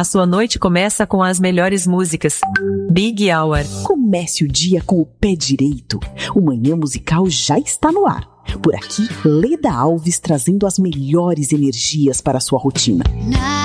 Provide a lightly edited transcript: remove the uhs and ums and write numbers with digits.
A sua noite começa com as melhores músicas. Big Hour. Comece o dia com o pé direito. O Manhã Musical já está no ar. Por aqui, Leda Alves trazendo as melhores energias para a sua rotina.